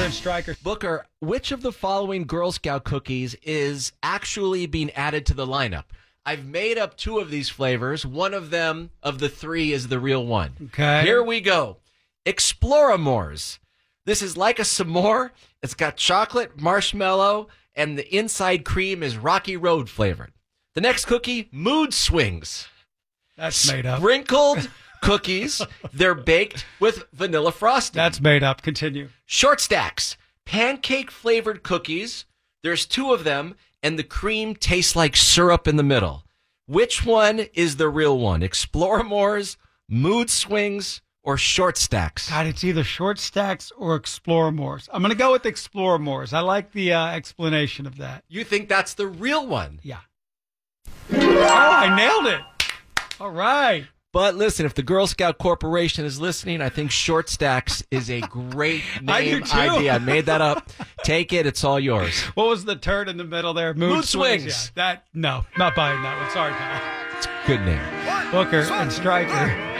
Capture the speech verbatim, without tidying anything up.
and Stryker. Booker, which of the following Girl Scout cookies is actually being added to the lineup? I've made up two of these flavors. One of them, of the three, is the real one. Okay. Here we go. Exploramores. This is like a s'more. It's got chocolate, marshmallow, and the inside cream is Rocky Road flavored. The next cookie, Mood Swings. That's made up. Sprinkled cookies. They're baked with vanilla frosting. That's made up. Continue. Short Stacks. Pancake-flavored cookies. There's two of them, and the cream tastes like syrup in the middle. Which one is the real one? Exploramores, Mood Swings, or Short Stacks? God, it's either Short Stacks or Exploramores. I'm going to go with Exploramores. I like the uh, explanation of that. You think that's the real one? Yeah. Oh, I nailed it. All right. But listen, if the Girl Scout Corporation is listening, I think Short Stacks is a great I do name too. idea. I made that up. Take it. It's all yours. What was the turd in the middle there? Mood, Mood swings. Swings. Yeah, that, no, not buying that one. Sorry, pal. It's a good name. Booker and Stryker.